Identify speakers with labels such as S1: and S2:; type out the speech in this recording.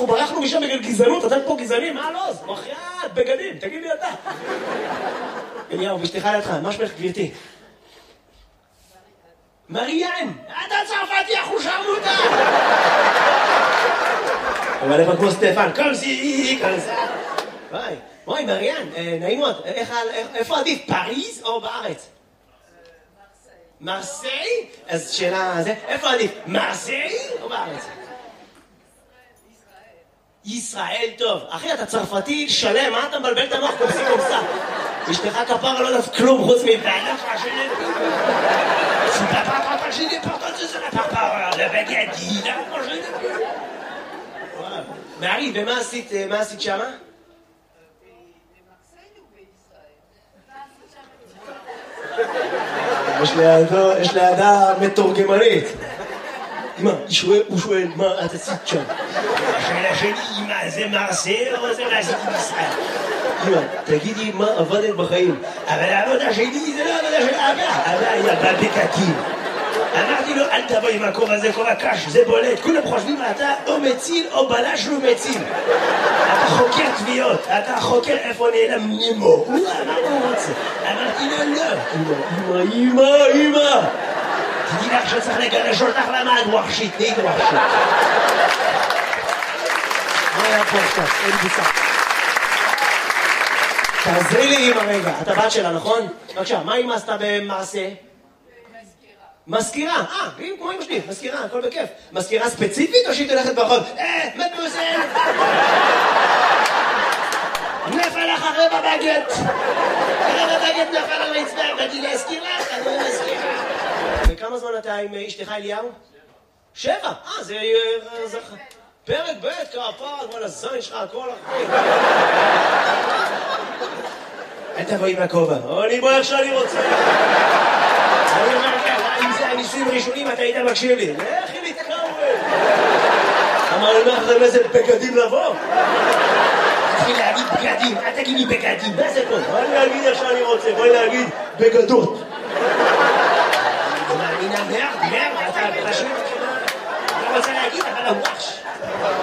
S1: אנחנו ברחנו משם בגלל גזענות, אתם פה גזענים, מה לא? בחייאת, בגדים, תגיד לי אתה. אליהו, ואשתך לידך, מה שמך גברתי? מריאן, אתה צרפתי אחושרמוטה! אבל איפה כמו סטפן, קומסי, קומסה. וואי, מריאן, נעים מאוד, איפה עדיף, פריז או בארץ? מרסיי? אז שאלה, איפה עדיף, מרסיי או בארץ? ישראל, טוב. אחי, אתה צרפתי שלם, מה אתה מבלבל את המוח קומסי קומסה? אשתך כפרה לא יודעת כלום חוץ מבעלה פרשנית. פאפה פרשנית פרטות שזה לפרפרה, לבגדי, לפרשנית. מארי, ומה עשית שמה? יש לידה מתורגמנית. אמא, הוא שואל, מה את עשית שם? השאלה שלי, אמא, זה מרסיי או זה מה עשיתי בישראל? אמא, תגידי מה עבדת בחיים. אבל העבודה שלי זה לא עבודה של אבא. אבא היה בבקקים. אמרתי לו, אל תבוא עם הכוב הזה, כוב הקש, זה בולט. כולם חושבים, אתה או מציל או בלש לא מציל. אתה חוקר תביעות, אתה חוקר איפה נעלם נימו. הוא אמר מה הוא רוצה. אמרתי לו, לא. אמא. תדעי לך שצריך לגרש אותך למה את ווחשית, נהיית ווחשית. מה היה פה עכשיו? אין בוצע. תעזרי לי אמא רגע, אתה בת שלה, נכון? בבקשה, מה אמא עשתה במעשה? מזכירה, כמו אמא שלי, מזכירה, הכל בכיף. מזכירה ספציפית או שהיא תלכת ברחוב? מדמוזל! נפל לך רבע בגט! רבע בגט נפל על הרצפה, באתי להזכיר לך, אני מזכירה. וכמה זמן אתה עם אשתך אליהו? 7, זה פרק ב' כפר, כל הזין שלך, הכל אחרי. אל תבוא עם הכובע, אני בוא איך שאני רוצה. אני אומר ככה, אם זה הניסויים ראשונים אתה היית מקשיב לי. לכי להתקרב. אמר לי מה לכם איזה בגדים לבוא? תתחיל להגיד בגדים, אל תגיד לי בגדים, מה זה פה? אני אגיד איך שאני רוצה, בואי להגיד בגדות. אני מאמינה מרד, אתה פשוט, אני רוצה להגיד אבל הוואש.